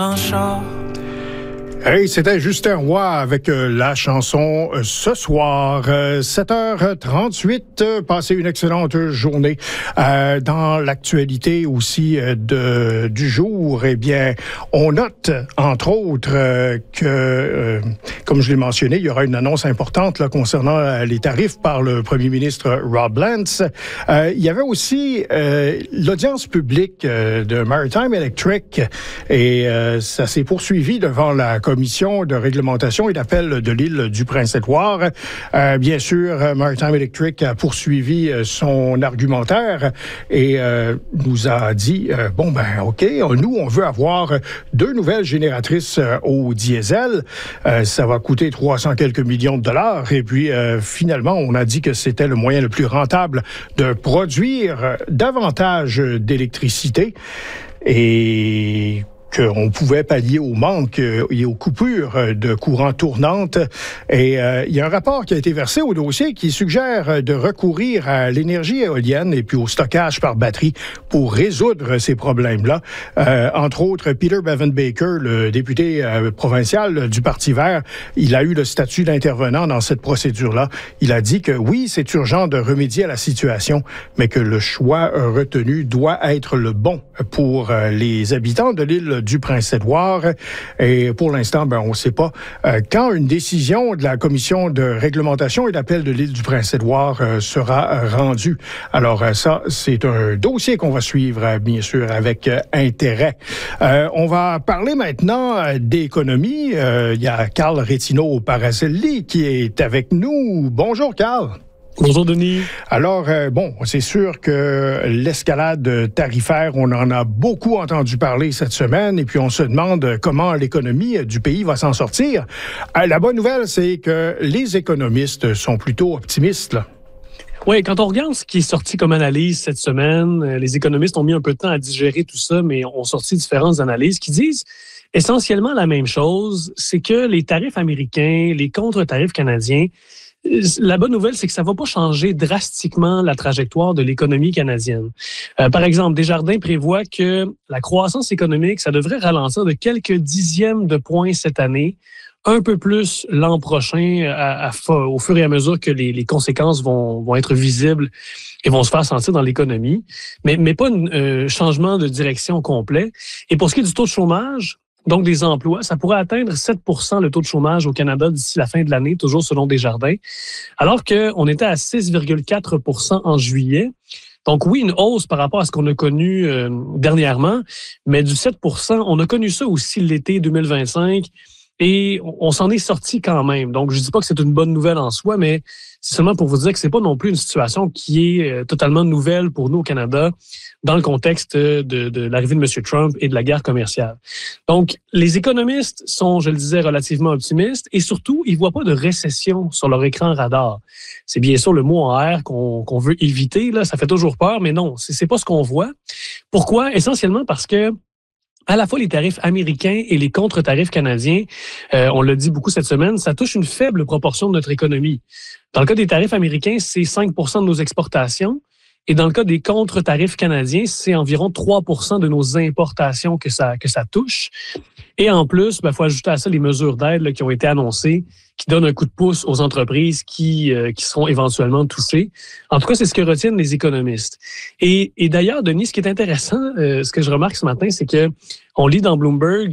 Hey, c'était Justin Roy avec la chanson Ce soir. 7h38, passez une excellente journée. Dans l'actualité aussi du jour, eh bien, on note, entre autres, que, comme je l'ai mentionné, il y aura une annonce importante là, concernant les tarifs par le premier ministre Rob Lance. Il y avait aussi l'audience publique de Maritime Electric et ça s'est poursuivi devant la commission de réglementation et d'appel de l'île du Prince-Édouard. Bien sûr, Maritime Electric a poursuivi son argumentaire et nous a dit, OK, nous, on veut avoir 2 nouvelles génératrices au diesel. Ça va coûter 300 quelques millions de dollars. Et puis, finalement, on a dit que c'était le moyen le plus rentable de produire davantage d'électricité. Et qu'on pouvait pallier au manque et aux coupures de courant tournante. Et il y a un rapport qui a été versé au dossier qui suggère de recourir à l'énergie éolienne et puis au stockage par batterie pour résoudre ces problèmes-là. Entre autres, Peter Bevan-Baker, le député provincial du Parti vert, il a eu le statut d'intervenant dans cette procédure-là. Il a dit que oui, c'est urgent de remédier à la situation, mais que le choix retenu doit être le bon pour les habitants de l'île du Prince-Édouard. Et pour l'instant, on ne sait pas quand une décision de la commission de réglementation et d'appel de l'île du Prince-Édouard sera rendue. Alors ça, c'est un dossier qu'on va suivre, bien sûr, avec intérêt. On va parler maintenant d'économie. Il y a Carl Rétinaud-Paracelli qui est avec nous. Bonjour, Carl. Bonjour, Denis. Alors, c'est sûr que l'escalade tarifaire, on en a beaucoup entendu parler cette semaine, et puis on se demande comment l'économie du pays va s'en sortir. La bonne nouvelle, c'est que les économistes sont plutôt optimistes, là. Oui, quand on regarde ce qui est sorti comme analyse cette semaine, les économistes ont mis un peu de temps à digérer tout ça, mais ont sorti différentes analyses qui disent essentiellement la même chose, c'est que les tarifs américains, les contre-tarifs canadiens, la bonne nouvelle, c'est que ça ne va pas changer drastiquement la trajectoire de l'économie canadienne. Par exemple, Desjardins prévoit que la croissance économique, ça devrait ralentir de quelques dixièmes de points cette année, un peu plus l'an prochain, au fur et à mesure que les conséquences vont être visibles et vont se faire sentir dans l'économie, mais pas un changement de direction complet. Et pour ce qui est du taux de chômage, donc des emplois, ça pourrait atteindre 7 % le taux de chômage au Canada d'ici la fin de l'année, toujours selon Desjardins, alors qu'on était à 6,4 % en juillet. Donc oui, une hausse par rapport à ce qu'on a connu dernièrement, mais du 7 %, on a connu ça aussi l'été 2025 et on s'en est sorti quand même. Donc je ne dis pas que c'est une bonne nouvelle en soi, mais c'est seulement pour vous dire que c'est pas non plus une situation qui est totalement nouvelle pour nous au Canada dans le contexte de l'arrivée de M. Trump et de la guerre commerciale. Donc, les économistes sont, je le disais, relativement optimistes et surtout, ils voient pas de récession sur leur écran radar. C'est bien sûr le mot en R qu'on veut éviter, là, ça fait toujours peur, mais non, c'est pas ce qu'on voit. Pourquoi? Essentiellement parce que à la fois les tarifs américains et les contre-tarifs canadiens, on l'a dit beaucoup cette semaine, ça touche une faible proportion de notre économie. Dans le cas des tarifs américains, c'est 5 % de nos exportations. Et dans le cas des contre-tarifs canadiens, c'est environ 3 % de nos importations que ça touche. Et en plus, il faut ajouter à ça les mesures d'aide là, qui ont été annoncées, qui donnent un coup de pouce aux entreprises qui seront éventuellement touchées. En tout cas, c'est ce que retiennent les économistes. Et d'ailleurs, Denis, ce qui est intéressant, ce que je remarque ce matin, c'est que on lit dans Bloomberg